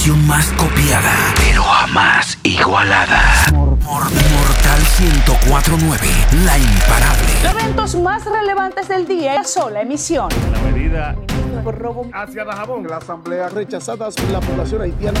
Más copiada, pero jamás igualada. Mortal 104.9, la imparable. Los eventos más relevantes del día en la sola emisión. La medida hacia Dajabón. La asamblea rechazada por la población haitiana.